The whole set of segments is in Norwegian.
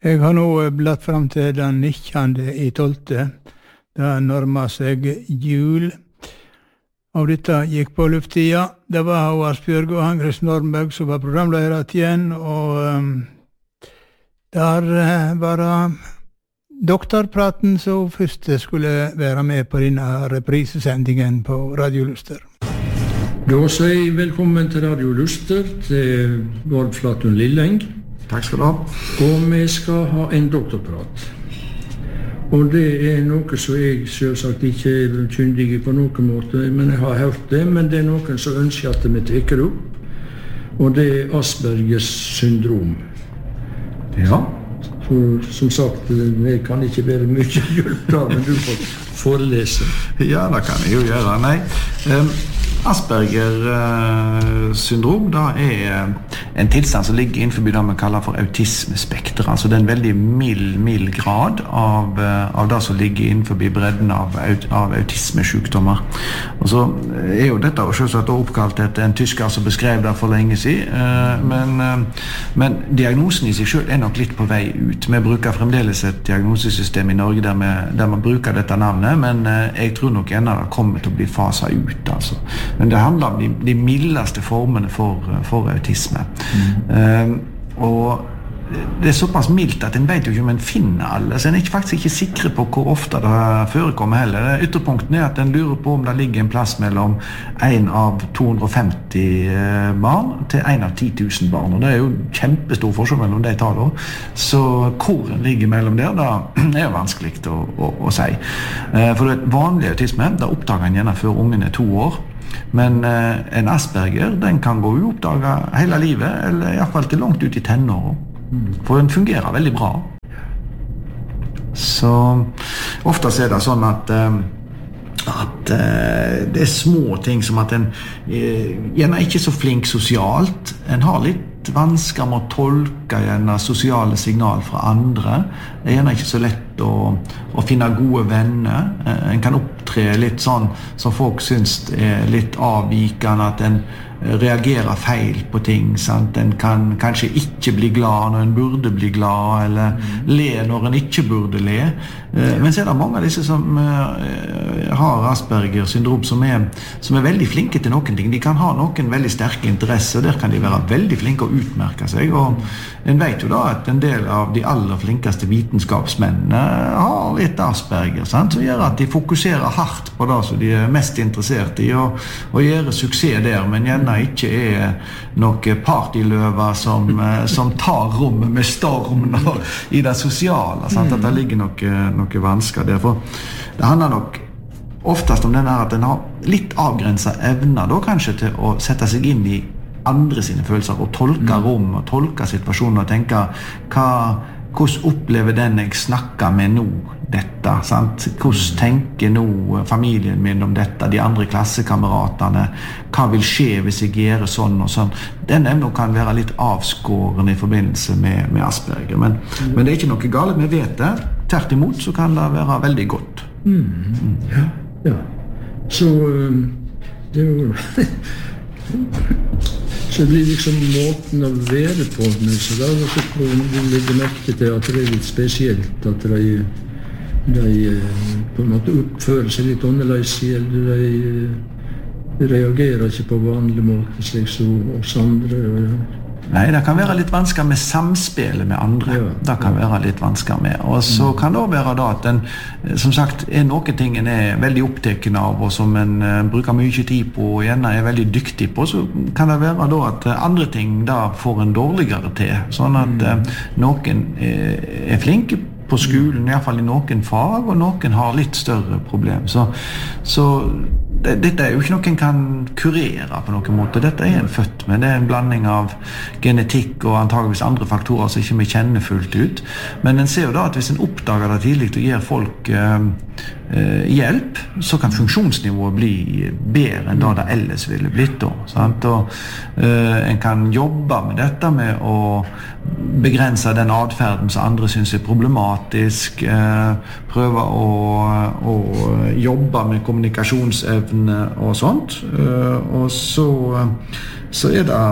Jeg har nå blatt fram til den 19.12. Det nærmer seg jul. Og dette gikk på lufttida. Det var Asbjørg og Hangres Norberg som var programledere igjen, og der var doktorpraten som først skulle være med på denne reprisesendingen på Radio Luster. Da sier jeg velkommen til Radio Luster, til Bård Flatun Lilleng. Takk skal du ha. Og vi skal ha en doktorprat. Og det noe som jeg selvsagt ikke kyndig på noen måte, men jeg har hørt det, men det noen som ønsker at vi trekker opp. Og det Aspergers syndrom. Ja. For som sagt, det kan ikke være mye hjelp da, men du får forelese. Ja, det kan jeg jo gjøre. Nei. Asperger syndrom da en tilstand som ligger innenfor det vi kaller for autismespekter. Altså det en veldig mild grad av det som ligger innenfor bredden av autismesykdommer. Og så jo dette selvsagt oppkalt etter en tysker som beskrev det for lenge siden, men diagnosen i seg selv nok litt på vei ut. Vi bruker fremdeles et diagnosesystem i Norge der man bruker dette navnet, men jeg tror nok ennå det kommer til å bli faset ut, altså. Men det handler om de mildeste formene for autisme. Og det såpass mildt at en vet jo ikke om en finner alle, så en faktisk ikke sikre på hvor ofte det forekommer heller. Ytterpunkten at en lurer på om det ligger en plass mellom 1 av 250 barn til 1 av 10 000 barn, og det jo kjempestor forskjell mellom de tallene. Så hvor en ligger mellom der, det jo vanskelig å si. For det vanlige autisme, det oppdager en gjerne før ungen 2 år, men en Asperger, den kan gå uoppdaget hele livet, eller i hvert fall til langt ut i tenåret. For den fungerer veldig bra. Så oftest det sånn at det små ting som at en gjerne ikke så flink sosialt, en har litt vansker med å tolke gjerne sosiale signal fra andre. Det gjerne ikke så lett å finne gode venner. En kan opptre litt sånn som folk synes litt avvikende, at en reagerer feil på ting, sant? En kan kanskje ikke bli glad når en burde bli glad, eller le når en ikke burde le. Men så det mange av disse som har Asperger syndrom som veldig flinke til noen ting. De kan ha noen veldig sterke interesser, der kan de være veldig flinke å utmerke seg, og en vet jo da at en del av de aller flinkeste vitenskapsmennene har litt Asperger, sant? Som gjør at de fokuserer hardt på det som de mest interessert i, og gjør suksess der, men gjerne ikke noen partyløver som tar rommet med storm i det sosiale, sant? At det ligger noe vansker der. For det handler nok oftest om denne at en har litt avgrenset evner da kanskje til å sette seg inn i andre sine følelser og tolke rom og tolke situasjonen og tenke hvordan opplever den jeg snakker med nå dette, sant? Hvordan tenker nå familien min om dette, de andre klassekameratene, hva vil skje hvis jeg gjør sånn og sånn. Den evnen kan være litt avskåren i forbindelse med Asperger, men det ikke noe galt, vi vet det. Tvert imot så kan det være veldig godt. Ja. Så det jo så blir liksom måten å være på, men så da vil legge merke til at det litt spesielt, at de på en måte oppfører seg litt annerledes, eller de reagerer ikke på vanlig måte, slik som oss andre. Nei, det kan være litt vansker med samspillet med andre. Ja. Det kan være litt vansker med. Og så kan det også være da at den, som sagt, noen ting en veldig opptatt av, og som en bruker mye tid på, og gjerne veldig dyktig på, så kan det være da at andre ting da får en dårligere til. Sånn at noen flinke på skolen, i hvert fall i noen fag, og noen har litt større problem. Så dette jo ikke noe en kan kurere på noen måte. Dette en født med. Det en blanding av genetikk og antageligvis andre faktorer som ikke vi kjenner fullt ut. Men en ser jo da at hvis en oppdager det tidlig og gir folk hjelp, så kan funksjonsnivået bli bedre enn det ellers ville blitt da. Sant? Og en kan jobbe med dette med å begrense den adferden som andre synes problematisk, prøve å jobbe med kommunikasjonsevne og sånt, og så det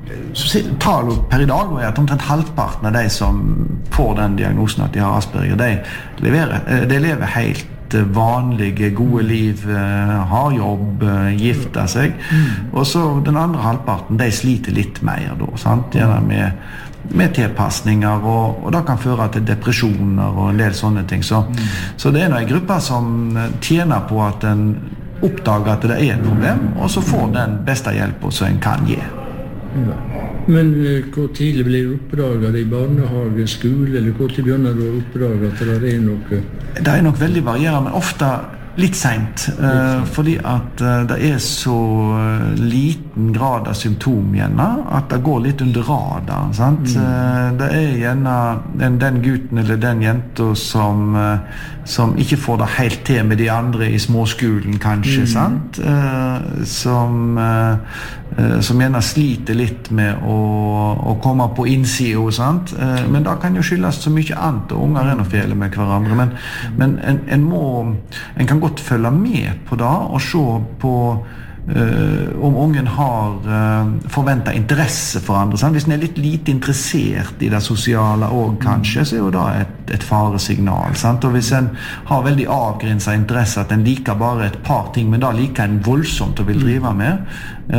Tallet per i dag er at omtrent halvparten av de som får den diagnosen at de har Asperger, de lever helt vanlige, gode liv, har jobb, gifter seg. Og så den andre halvparten, de sliter litt mer da, sant? Gjerne med tilpasninger, og det kan føre til depresjoner og en del sånne ting. Så det er en gruppe som tjener på at en oppdager at det er et problem, og så får den beste hjelpen som en kan gi. Ja. Men hvor tidlig blir oppdaget i barnehage, skole, eller hvor tidlig begynner du å oppdage at det er noe? Det er nok veldig varierende, men ofte litt sent, fordi at det er så liten grad av symptom gjerne, at det går litt under radaren, sant? Det er gjerne den gutten eller den jenta som ikke får det helt til med de andre i småskolen kanskje, sant? Som gjerne sliter litt med å komme på innsiden, sant? Men det kan jo skyldes så mye annet, og unger er noe fele med hverandre, men en kan godt følge med på det og se på om ungen har forventet interesse for andre, sant? Hvis en er litt lite interessert i det sosiale også, kanskje, så er jo det et faresignal, sant? Og hvis en har veldig avgrenset interesse, at en liker bare et par ting, men da liker en voldsomt å vil drive med,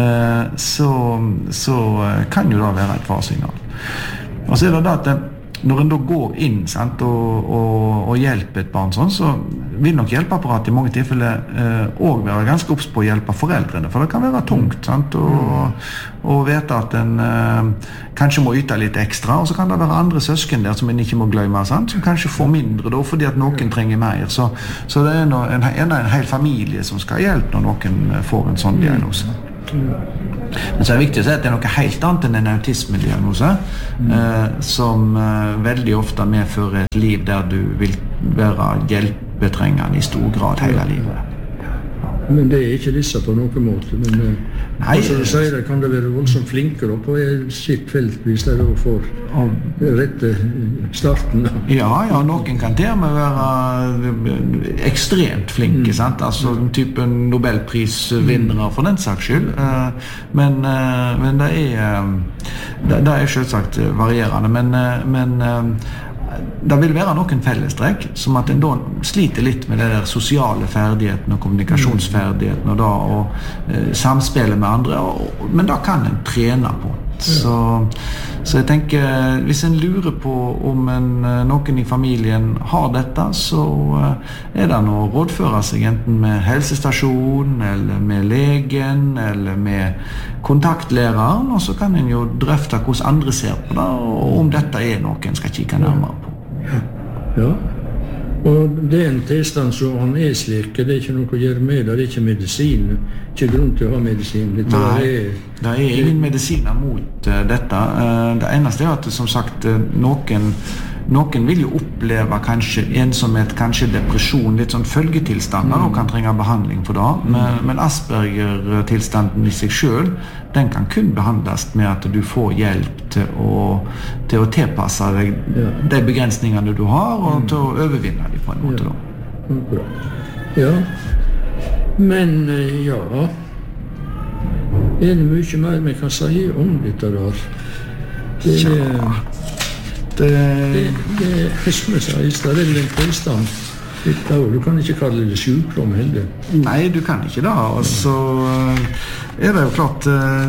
så kan jo det være et faresignal. Og så er det at når en da går inn, sant, og hjelper et barn sånn, så vil nok hjelpeapparatet i mange tilfeller også være ganske obs på å hjelpe foreldrene, for det kan være tungt, sant, og vite at en kanskje må yte litt ekstra, og så kan det være andre søsken der som en ikke må glemme, sant, som kanskje får mindre da, fordi at noen trenger mer. Så det er en hel familie som skal hjelpe når noen får en sånn diagnose. Men så er det viktig å si at det er noe helt annet enn en autismediagnose, som veldig ofte medfører et liv der du vil være hjelpetrengende i stor grad hele livet. Men det er ikke disse på noen måte, men som du sier, kan det være voldsomt flinkere på sitt felt hvis de får rette starten. Ja, noen kan til og med være ekstremt flinke, sant? Altså den typen Nobelprisvinnere for den saks skyld, men det er selvsagt varierende, men det vil være noen fellestrekk, som at en da sliter litt med det der sosiale ferdighetene og kommunikasjonsferdighetene og samspillet med andre, men da kan en trene på. Så jeg tenker, hvis en lurer på om noen i familien har dette, så er det å rådføre seg enten med helsestasjon, eller med legen, eller med kontaktlæreren, og så kan en jo drøfte hvordan andre ser på det, og om dette er noe en skal kikke nærmere på. Ja, og det er en tilstand som han er slik, det er ikke noe å gjøre med det, det er ikke medisin, ikke grunn til å ha medisin. Nei, det er ingen medisiner mot dette. Det eneste er at, som sagt, noen vil jo oppleve kanskje ensomhet, kanskje depresjon, litt sånn følgetilstander, og kan trenge behandling for det. Men Asperger-tilstanden i seg selv, den kan kun behandles med at du får hjelp til å tilpasse deg de begrensningene du har, og til å overvinne dem på en måte. Ja, men ja, er det mye mer vi kan si om dette der? Det er som jeg sa i sted, det er en tilstand. Du kan ikke kalle det sykdom heller. Nei, du kan ikke det. Og så er det jo klart,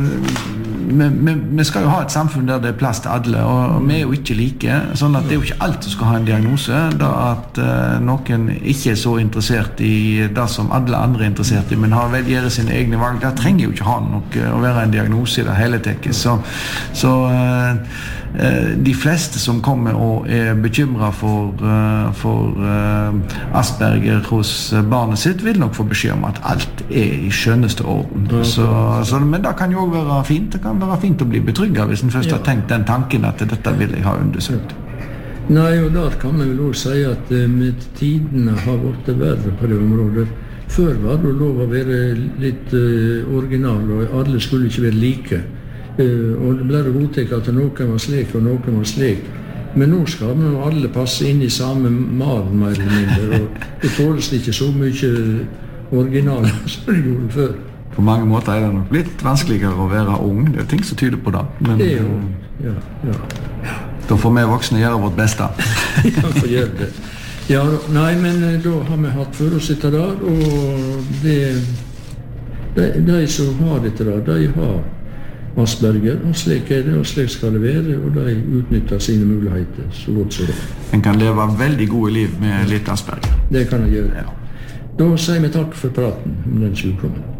vi skal jo ha et samfunn der det er plass til alle, og vi er jo ikke like, sånn at det er jo ikke alt som skal ha en diagnose, da at noen ikke er så interessert i det som alle andre er interessert i, men har vel gjøre sine egne valg. Det trenger jo ikke ha noe å være en diagnose i det hele tatt. Så de fleste som kommer og er bekymret for Asperger hos barnet sitt, vil nok få beskjed om at alt er i skjønneste orden. Men det kan jo også være fint. Det kan være fint å bli betrygget hvis en først har tenkt den tanken at dette vil jeg ha undersøkt. Nei, og der kan man vel også si at med tidene har vært verre på det området. Før var det lov å være litt original, og alle skulle ikke være like. Og det ble godtatt at noen var slik og noen var slik. Men nå skal vi alle passe inn i samme malen, mer eller mindre, og det tåles ikke så mye original som det gjorde før. på mange måter det nok litt vanskeligere å være ung. Det ting som tyder på det. Men Det er jo, ja. da får vi voksne gjøre vårt beste. Vi kan få gjøre det. Ja, nei, men da har vi hatt for oss dette der, og de som har dette der, de har Asperger, og slik det, og slik skal det være, og de utnytter sine muligheter så godt som det. En kan leve veldig gode liv med litt Asperger. Det kan de gjøre. Ja. Da sier vi takk for praten om den sykdommen.